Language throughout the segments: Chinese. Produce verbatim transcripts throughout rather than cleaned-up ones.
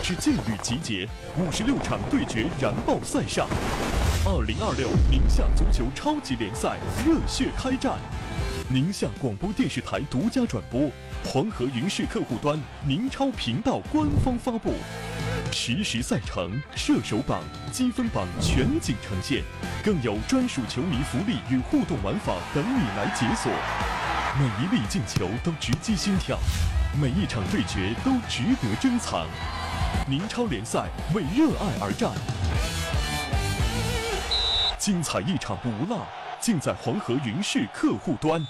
之劲旅集结，五十六场对决燃爆赛上。二零二六宁夏足球超级联赛热血开战，宁夏广播电视台独家转播，黄河云视客户端宁超频道官方发布，实时赛程、射手榜、积分榜全景呈现，更有专属球迷福利与互动玩法等你来解锁。每一粒进球都直击心跳，每一场对决都值得珍藏。宁超联赛为热爱而战，精彩一场不落，尽在黄河云视客户端。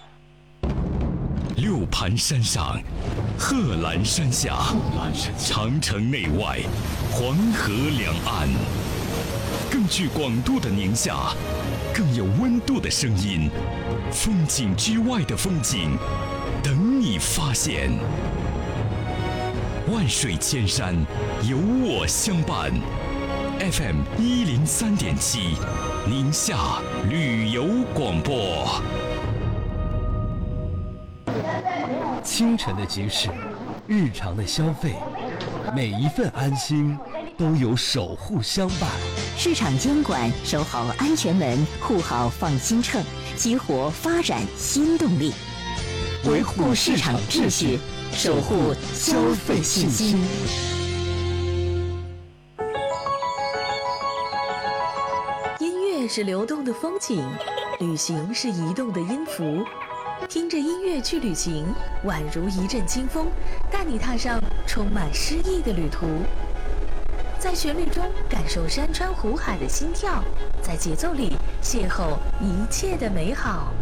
六盘山上，贺兰山下，长城内外，黄河两岸，更具广度的宁夏，更有温度的声音，风景之外的风景，等你发现。万水千山，有我相伴。F M 一零三点七，宁夏旅游广播。 清晨的集市，日常的消费，每一份安心都有守护相伴。 市场监管，守好安全门，护好放心秤，激活发展新动力，维护市场秩序，守护消费信心。 音乐是流动的风景，旅行是移动的音符。听着音乐去旅行，宛如一阵清风，带你踏上充满诗意的旅途。在旋律中感受山川湖海的心跳，在节奏里邂逅一切的美好。